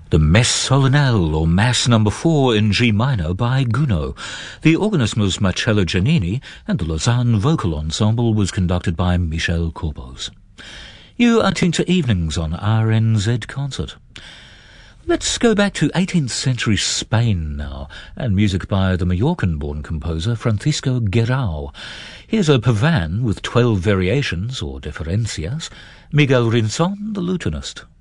The Messe Solennelle, or Mass No. 4 in G minor by Gounod. The organist was Marcello Giannini, and the Lausanne Vocal Ensemble was conducted by Michel Corbos. You are tuned to Evenings on RNZ Concert. Let's go back to 18th century Spain now, and music by the Mallorcan-born composer Francisco Guerrao. Here's a pavan with 12 variations, or diferencias, Miguel Rinzon, the lutenist.